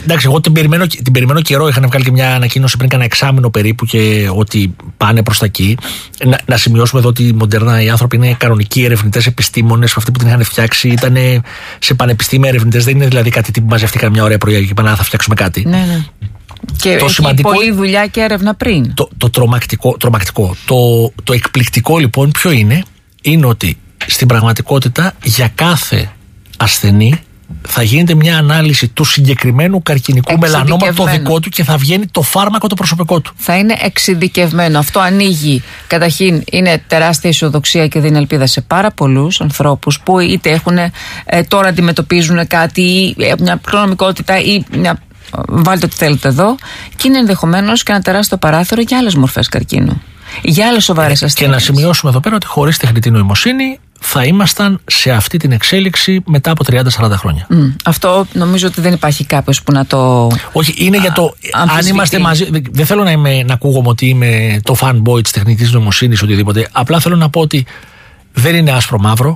Εντάξει, εγώ την περιμένω καιρό. Είχαν βγάλει και μια ανακοίνωση πριν κάνα εξάμηνο περίπου και ότι πάνε προς τα εκεί. Να σημειώσουμε εδώ ότι η Μοντέρνα οι άνθρωποι είναι κανονικοί ερευνητές, επιστήμονες. Αυτοί που την είχαν φτιάξει ήταν σε πανεπιστήμια ερευνητές. Δεν είναι δηλαδή κάτι που μαζευτήκαν μια ωραία πρωί και είπαν να θα φτιάξουμε κάτι. Ναι. Και το έχει σημαντικό, πολλή δουλειά και έρευνα πριν. Το τρομακτικό. Το εκπληκτικό λοιπόν ποιο είναι ότι στην πραγματικότητα για κάθε ασθενή θα γίνεται μια ανάλυση του συγκεκριμένου καρκινικού μελανόμα το δικό του και θα βγαίνει το φάρμακο το προσωπικό του. Θα είναι εξειδικευμένο. Αυτό ανοίγει, καταρχήν είναι τεράστια αισιοδοξία και δίνει ελπίδα σε πάρα πολλούς ανθρώπους που είτε έχουν τώρα αντιμετωπίζουν κάτι ή μια κληρονομικότητα ή μια... Βάλτε ό,τι θέλετε εδώ, και είναι ενδεχομένως και ένα τεράστιο παράθυρο για άλλες μορφές καρκίνου, για άλλες σοβαρές ασθένειες. Και να σημειώσουμε εδώ πέρα ότι χωρίς τεχνητή νοημοσύνη θα ήμασταν σε αυτή την εξέλιξη μετά από 30-40 χρόνια. Αυτό νομίζω ότι δεν υπάρχει κάποιος που να το. Όχι, είναι για το. Αν είμαστε μαζί. Δεν θέλω να ακούγομαι ότι είμαι το fanboy της τεχνητής νοημοσύνης ή οτιδήποτε. Απλά θέλω να πω ότι δεν είναι άσπρο-μαύρο.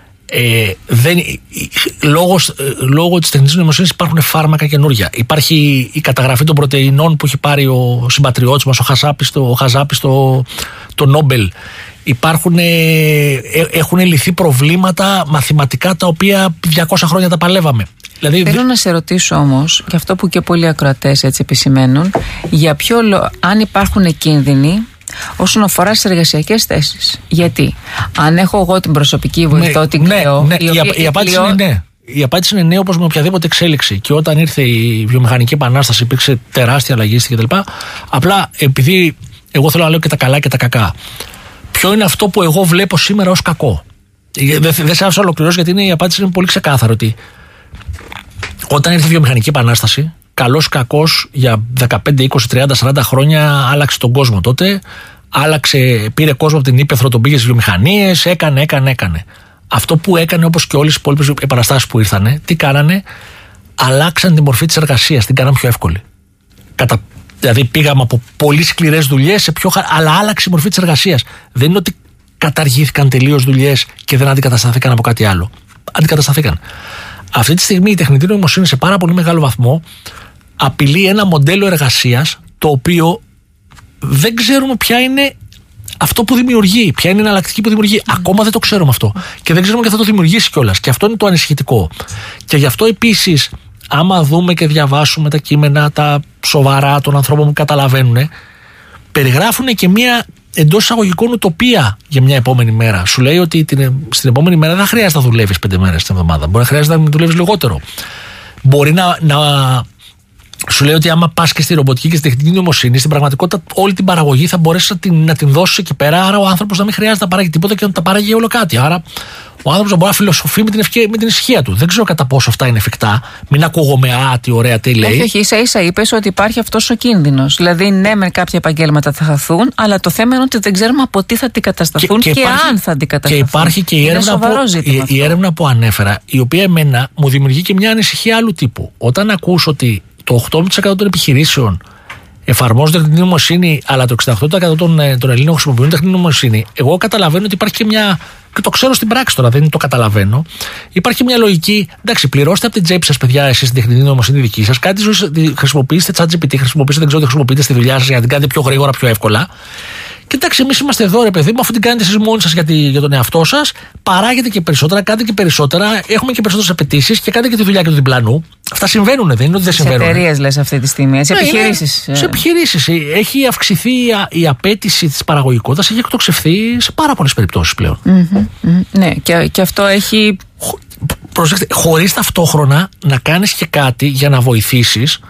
Λόγω της τεχνητής νοημοσύνης υπάρχουν φάρμακα καινούργια. Υπάρχει η καταγραφή των πρωτεϊνών που έχει πάρει ο συμπατριώτης μας, ο Χαζάπη το Νόμπελ. Έχουν λυθεί προβλήματα μαθηματικά τα οποία 200 χρόνια τα παλεύαμε. Δηλαδή, θέλω να σε ρωτήσω όμως, και αυτό που και πολλοί ακροατές έτσι επισημαίνουν, για ποιο αν υπάρχουν κίνδυνοι όσον αφορά στις εργασιακές θέσεις. Γιατί αν έχω εγώ την προσωπική βοηθό, την κλαίω. Η απάντηση είναι ναι. Η απάντηση είναι ναι, όπως με οποιαδήποτε εξέλιξη. Και όταν ήρθε η βιομηχανική επανάσταση, υπήρξε τεράστια αλλαγή κτλ. Απλά επειδή εγώ θέλω να λέω και τα καλά και τα κακά. Ποιο είναι αυτό που εγώ βλέπω σήμερα ως κακό? Δεν σε άφησα ολοκληρώσει, γιατί η απάντηση είναι πολύ ξεκάθαρη. Ότι όταν ήρθε η βιομηχανική επανάσταση, καλός κακός για 15, 20, 30, 40 χρόνια άλλαξε τον κόσμο τότε. Πήρε κόσμο από την ύπαιθρο, τον πήγε στις βιομηχανίες, έκανε. Αυτό που έκανε, όπως και όλες οι υπόλοιπες επαναστάσεις που ήρθανε, τι κάνανε? Αλλάξαν τη μορφή της εργασίας, την κάναν πιο εύκολη. Δηλαδή πήγαμε από πολύ σκληρές δουλειές σε πιο αλλά άλλαξε η μορφή της εργασίας. Δεν είναι ότι καταργήθηκαν τελείως δουλειές και δεν αντικατασταθήκαν από κάτι άλλο. Αντικατασταθήκαν. Αυτή τη στιγμή η τεχνητή νοημοσύνη σε πάρα πολύ μεγάλο βαθμό απειλεί ένα μοντέλο εργασίας το οποίο δεν ξέρουμε ποια είναι αυτό που δημιουργεί, ποια είναι η εναλλακτική που δημιουργεί. Ακόμα δεν το ξέρουμε αυτό. Και δεν ξέρουμε και θα το δημιουργήσει κιόλας. Και αυτό είναι το ανησυχητικό. Και γι' αυτό επίσης, άμα δούμε και διαβάσουμε τα κείμενα, τα σοβαρά των ανθρώπων που καταλαβαίνουν, περιγράφουν και μια εντός εισαγωγικών ουτοπία για μια επόμενη μέρα. Σου λέει ότι στην επόμενη μέρα δεν χρειάζεται να δουλεύεις 5 μέρες την εβδομάδα. Μπορεί να χρειάζεται να δουλεύεις λιγότερο. Μπορεί σου λέει ότι άμα πας και στη ρομποτική και στη τεχνητή νοημοσύνη, στην πραγματικότητα όλη την παραγωγή θα μπορέσεις να την δώσεις εκεί πέρα. Άρα ο άνθρωπος να μην χρειάζεται να παράγει τίποτα και να τα παράγει όλο κάτι. Άρα ο άνθρωπος να μπορεί να φιλοσοφεί με την ησυχία του. Δεν ξέρω κατά πόσο αυτά είναι εφικτά. Μην ακούγομαι, τι ωραία, τι λέει. Όχι, ίσα-ίσα είπες ότι υπάρχει αυτός ο κίνδυνος. Δηλαδή, ναι, με κάποια επαγγέλματα θα χαθούν, αλλά το θέμα είναι ότι δεν ξέρουμε από τι θα αντικατασταθούν και αν θα αντικατασταθούν. Και υπάρχει και η έρευνα που ανέφερα, η οποία εμένα μου δημιουργεί και μια ανησυχία άλλου τύπου. Όταν ακούς ότι το 8% των επιχειρήσεων εφαρμόζονται τεχνητή νοημοσύνη, αλλά το 68% των Ελλήνων χρησιμοποιούν τεχνητή νοημοσύνη, εγώ καταλαβαίνω ότι υπάρχει και μια. Και το ξέρω στην πράξη τώρα, δεν το καταλαβαίνω. Υπάρχει μια λογική. Εντάξει, πληρώστε από την τσέπη σας, παιδιά, εσείς την τεχνητή νοημοσύνη δική σας. Κάτι χρησιμοποιήστε ChatGPT, χρησιμοποιήστε, δεν ξέρω τι χρησιμοποιείτε στη δουλειά σας για να την κάνετε πιο γρήγορα, πιο εύκολα. Και εντάξει, εμείς είμαστε εδώ, ρε παιδί μου, αφού την κάνετε εσείς μόνοι σας για τον εαυτό σας, παράγετε και περισσότερα, κάντε και περισσότερα, έχουμε και περισσότερες απαιτήσεις και κάντε και τη δουλειά και του διπλανού. Αυτά συμβαίνουν, δεν είναι ότι δεν συμβαίνουν. Σε εταιρείες λες αυτή τη στιγμή, σε επιχειρήσεις. Σε επιχειρήσεις. Έχει αυξηθεί η απέτηση της παραγωγικότητας, έχει εκτοξευθεί σε πάρα πολλές περιπτώσεις πλέον. Ναι, και αυτό έχει. Προσέξτε, χωρίς ταυτόχρονα να κάνεις και κάτι για να βοηθήσεις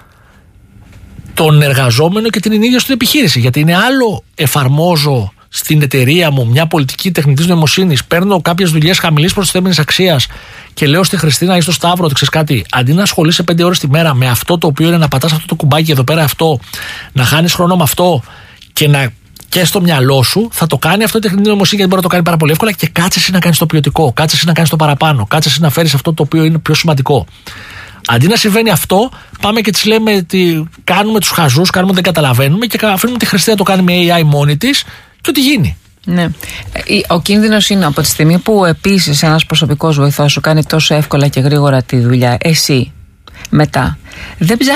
τον εργαζόμενο και την ίδια στην επιχείρηση. Γιατί είναι άλλο εφαρμόζω στην εταιρεία μου μια πολιτική τεχνητής νοημοσύνης, παίρνω κάποιες δουλειές χαμηλής προστιθέμενης αξίας και λέω στη Χριστίνα ή στο Σταύρο ότι ξέρεις κάτι, αντί να ασχολείσαι 5 ώρες τη μέρα με αυτό το οποίο είναι να πατάς αυτό το κουμπάκι εδώ πέρα, αυτό, να χάνεις χρόνο με αυτό και στο μυαλό σου, θα το κάνει αυτό η τεχνητή νοημοσύνη, γιατί μπορεί να το κάνει πάρα πολύ εύκολα, και κάτσε εσύ να κάνεις το ποιοτικό, κάτσε εσύ να κάνεις το παραπάνω, κάτσε εσύ να φέρεις αυτό το οποίο είναι πιο σημαντικό. Αντί να συμβαίνει αυτό, πάμε και τις λέμε ότι κάνουμε τους χαζούς, κάνουμε ότι δεν καταλαβαίνουμε και αφήνουμε τη Χριστίνα να το κάνει με AI μόνη της και ό,τι γίνει. Ναι. Ο κίνδυνος είναι από τη στιγμή που επίσης ένας προσωπικός βοηθός σου κάνει τόσο εύκολα και γρήγορα τη δουλειά, εσύ μετά δεν